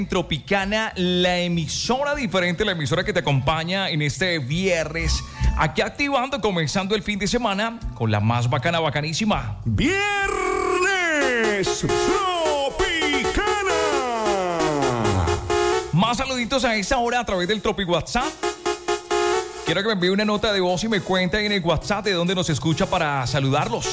Tropicana, la emisora diferente, la emisora que te acompaña en este viernes, aquí activando, comenzando el fin de semana con la más bacana, bacanísima. Viernes Tropicana. Más saluditos a esta hora a través del Tropi WhatsApp. Quiero que me envíe una nota de voz y me cuente en el WhatsApp de dónde nos escucha para saludarlos.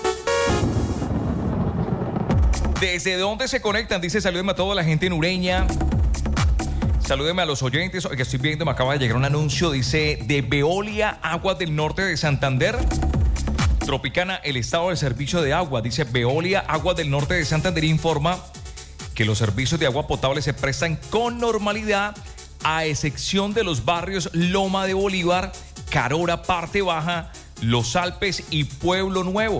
¿Desde dónde se conectan? Dice, salúdenme a toda la gente en Ureña. Salúdenme a los oyentes. Oye, estoy viendo, me acaba de llegar un anuncio. Dice, de Veolia, Aguas del Norte de Santander. Tropicana, el estado del servicio de agua. Dice, Veolia, Aguas del Norte de Santander informa que los servicios de agua potable se prestan con normalidad, a excepción de los barrios Loma de Bolívar, Carora, Parte Baja, Los Alpes y Pueblo Nuevo.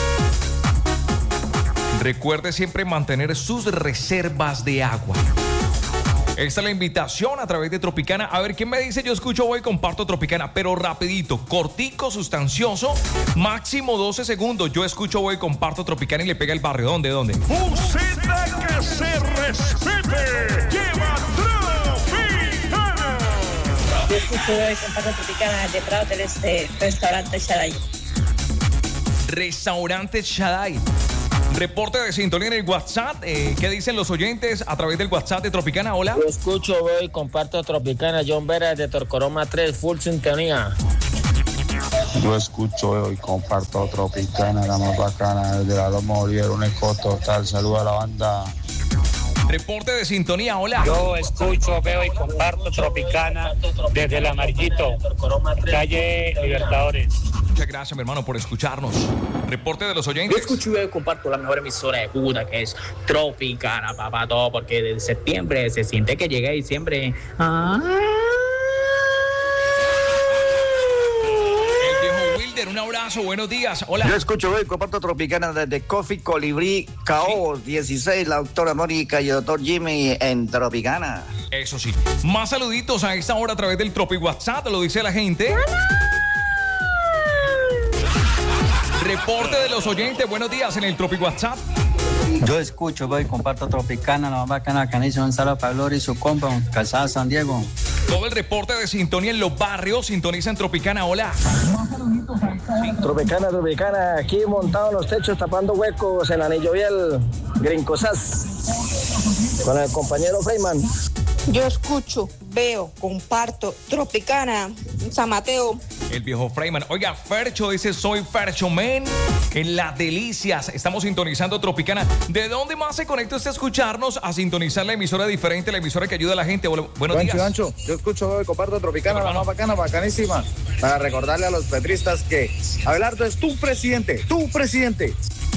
Recuerde siempre mantener sus reservas de agua. Esta es la invitación a través de Tropicana. A ver, ¿quién me dice? Yo escucho, voy, comparto Tropicana, pero rapidito, cortico, sustancioso, máximo 12 segundos. Yo escucho, voy, comparto Tropicana y le pega el barrio. ¿Dónde? Música que se respete. Lleva Tropicana. Yo escucho, voy, comparto Tropicana de Prado del Este, restaurante Shaddai. Restaurante Shaddai. Reporte de sintonía en el WhatsApp. ¿Qué dicen los oyentes a través del WhatsApp de Tropicana? Hola. Yo escucho, voy y comparto Tropicana. John Vera de Torcoroma 3, full sintonía. Yo escucho y comparto Tropicana, la más bacana, desde la Loma Bolívar, un eco total. Saluda a la banda. Reporte de sintonía, hola. Yo escucho, veo y comparto Tropicana desde el Amarillito, calle Libertadores. Muchas gracias, mi hermano, por escucharnos. Reporte de los oyentes. Yo escucho y veo y comparto la mejor emisora de Cuba, que es Tropicana, papá, todo, porque desde septiembre se siente que llega diciembre. El viejo Wilder, un abrazo, buenos días, hola. Yo escucho, veo y comparto Tropicana desde Coffee Colibrí, KO 16, la doctora Mónica y el doctor Jimmy en Tropicana. Eso sí. Más saluditos a esta hora a través del Tropi WhatsApp, lo dice la gente. Reporte de los oyentes, buenos días en el Tropi WhatsApp. Yo escucho, voy, comparto Tropicana, la más bacana, canísimo, un saludo para Gloria y su compa, Calzada San Diego. Todo el reporte de sintonía en los barrios, sintonizan Tropicana, hola. Tropicana, aquí montado en los techos tapando huecos en Anillo Biel, Grincosas, con el compañero Freyman. Yo escucho, veo, comparto Tropicana, San Mateo. El viejo Freyman. Oiga, Fercho dice, soy Fercho Men. En Las Delicias estamos sintonizando Tropicana. ¿De dónde más se conecta usted a escucharnos? A sintonizar la emisora diferente, la emisora que ayuda a la gente. Buenos días. Ancho, yo escucho y comparto Tropicana, la más bacana, bacanísima. Para recordarle a los petristas que Abelardo es tu presidente, tu presidente.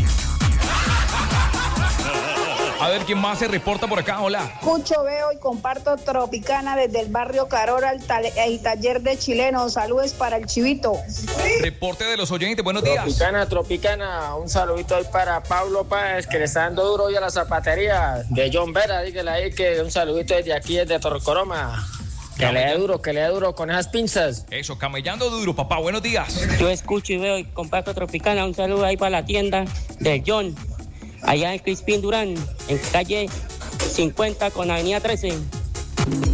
A ver, ¿quién más se reporta por acá? Hola. Escucho, veo y comparto Tropicana desde el barrio Carora, el taller de chilenos. Saludos para el Chivito. Reporte de los oyentes, buenos días. Tropicana, un saludito ahí para Pablo Páez, que le está dando duro hoy a la zapatería de John Vera. Dígale ahí que un saludito desde aquí, desde Torcoroma. Que le dé duro con esas pinzas. Eso, camellando duro, papá, buenos días. Yo escucho y veo y comparto Tropicana. Un saludo ahí para la tienda de John, allá en Crispín Durán, en calle 50 con avenida 13.